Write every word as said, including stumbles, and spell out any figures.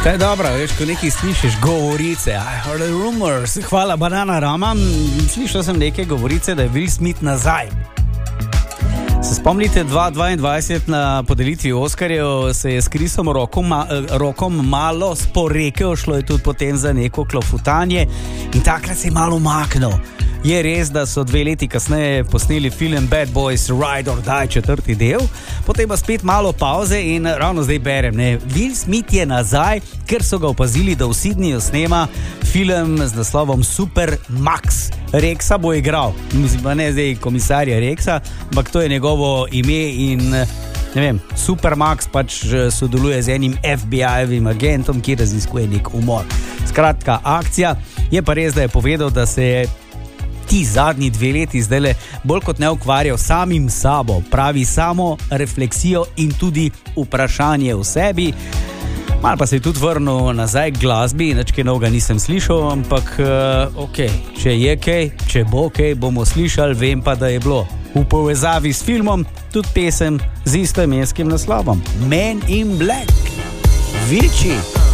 To je dobro, veš, ko nekaj slišiš, govorice, I heard the rumors, hvala Banana Rama, slišal sem neke govorice, da je Will Smith nazaj. Se spomnite, dva tisoč dvaindvajset na podelitvi Oskarjev se je s Chrisom Rockom, ma, Rockom malo sporekel, šlo je tudi potem za neko klofutanje in takrat se je malo maknil. Je res, da so dve leti kasneje posneli film Bad Boys Ride or Die četrti del, potem pa spet malo pauze in ravno zdaj berem, ne, Will Smith je nazaj, ker so ga opazili, da v Sydneyju snema film z naslovom Super Max. Rexa bo igral, mislim pa ne zdaj komisarja Rexa, ampak to je njegovo ime in ne vem, Super Max pač sodeluje z enim F B I-evim agentom, ki raziskuje nek umor. Skratka, akcija, je pa res, da je povedal, da se je ti zadnji dve leti zdajle bolj kot ne ukvarjal samim sabo, pravi samo refleksijo in tudi vprašanje v sebi. Malo pa se je tudi vrnil nazaj k glasbi, nič kaj novega nisem slišal, ampak uh, ok, če je kaj, če bo kaj, bomo slišali, vem pa, da je bilo v povezavi s filmom tudi pesem z istoimenskim naslovom Man in Black. Vilči.